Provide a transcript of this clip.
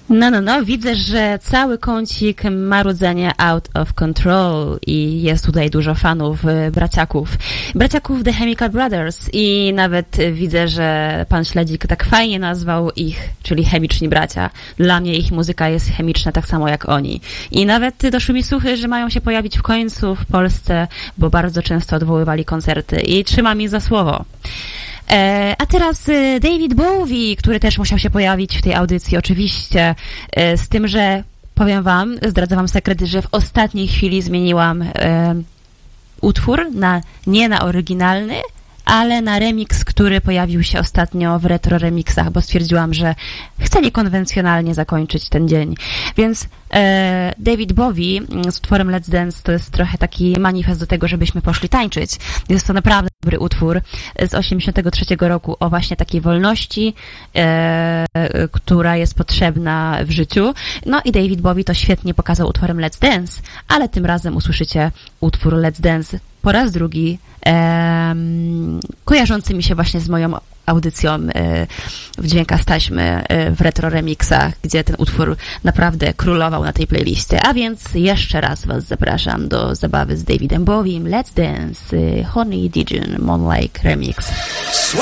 No, widzę, że cały kącik marudzenia Out of Control i jest tutaj dużo fanów braciaków The Chemical Brothers i nawet widzę, że pan Śledzik tak fajnie nazwał ich, czyli chemiczni bracia. Dla mnie ich muzyka jest chemiczna tak samo jak oni. I nawet doszły mi słuchy, że mają się pojawić w końcu w Polsce, bo bardzo często odwoływali koncerty i trzymam ich za słowo. A teraz David Bowie, który też musiał się pojawić w tej audycji oczywiście, z tym, że powiem wam, zdradzę wam sekret, że w ostatniej chwili zmieniłam utwór nie na oryginalny, ale na remix, który pojawił się ostatnio w retro remixach, bo stwierdziłam, że chcę niekonwencjonalnie zakończyć ten dzień. Więc David Bowie z utworem Let's Dance to jest trochę taki manifest do tego, żebyśmy poszli tańczyć. Jest to naprawdę dobry utwór z 83 roku o właśnie takiej wolności, która jest potrzebna w życiu. No i David Bowie to świetnie pokazał utworem Let's Dance, ale tym razem usłyszycie utwór Let's Dance po raz drugi, kojarzący mi się właśnie z moją audycją w Dźwiękach z taśmy w retro remixach, gdzie ten utwór naprawdę królował na tej playliście. A więc jeszcze raz was zapraszam do zabawy z Davidem Bowiem. Let's Dance, Honey Dijon, Moonlight Remix. Sway